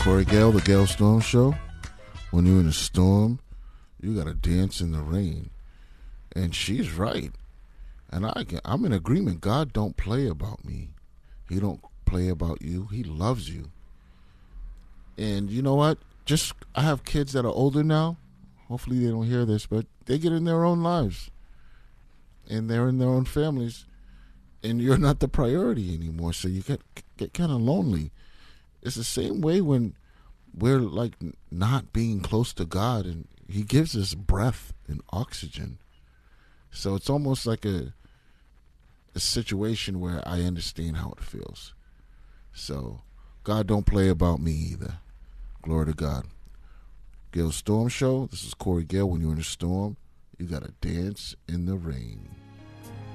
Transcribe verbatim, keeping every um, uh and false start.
Corey Gale, the Gale Storm Show. When you're in a storm, you got to dance in the rain. And she's right. And I, I'm in agreement. God don't play about me. He don't play about you. He loves you. And you know what? Just, I have kids that are older now. Hopefully they don't hear this, but they get in their own lives. And they're in their own families. And you're not the priority anymore. So you get, get kind of lonely. It's the same way when we're like not being close to God, and He gives us breath and oxygen. So it's almost like a a situation where I understand how it feels. So God don't play about me either. Glory to God. Gale Storm Show. This is Corey Gale. When you're in a storm, you gotta dance in the rain.